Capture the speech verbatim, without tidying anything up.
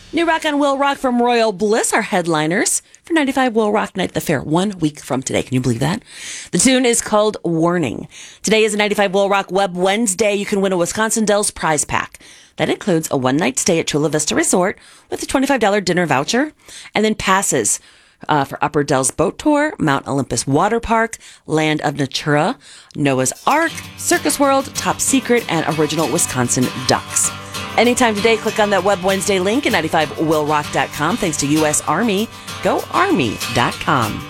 New Rock on Will Rock from Royal Bliss are headliners for ninety-five Will Rock Night at the Fair, one week from today. Can you believe that? The tune is called Warning. Today is a ninety-five Will Rock Web Wednesday. You can win a Wisconsin Dells prize pack. That includes a one-night stay at Chula Vista Resort with a twenty-five dollars dinner voucher, and then passes uh, for Upper Dells Boat Tour, Mount Olympus Water Park, Land of Natura, Noah's Ark, Circus World, Top Secret, and Original Wisconsin Ducks. Anytime today, click on that Web Wednesday link at ninety-five will rock dot com. Thanks to U S Army. Go Army dot com.